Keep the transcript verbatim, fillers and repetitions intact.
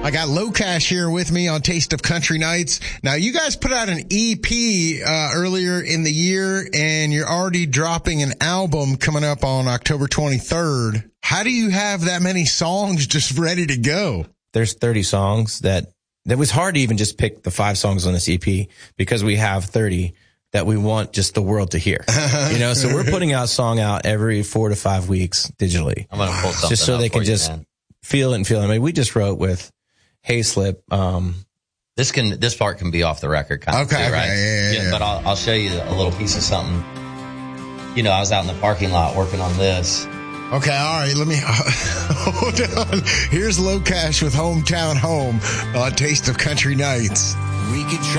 I got Low Cash here with me on Taste of Country Nights. Now, you guys put out an E P uh, earlier in the year, and you're already dropping an album coming up on October twenty-third. How do you have that many songs just ready to go? There's thirty songs that, that was hard to even just pick the five songs on this E P because we have thirty that we want just the world to hear. You know, so we're putting out song out every four to five weeks digitally. I'm going to pull something just so up they can for you, just man. feel it and feel it. I mean, we just wrote with Hayslip. Um, this can, this part can be off the record kind of, Okay, too, okay, right? yeah, yeah, yeah. But I'll, I'll show you a little piece of something. You know, I was out in the parking lot working on this. Okay, all right, let me, hold on. Here's Low Cash with Hometown Home on Taste of Country Nights. We could try